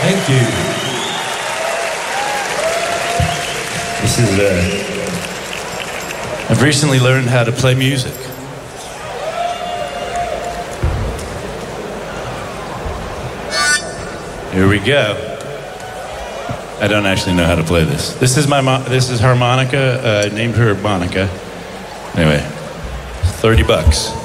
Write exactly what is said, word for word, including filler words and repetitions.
Thank you. This is, uh, I've recently learned how to play music. Here we go. I don't actually know how to play this. This is my, mo- this is harmonica. Uh, I named her Monica. Anyway, thirty bucks.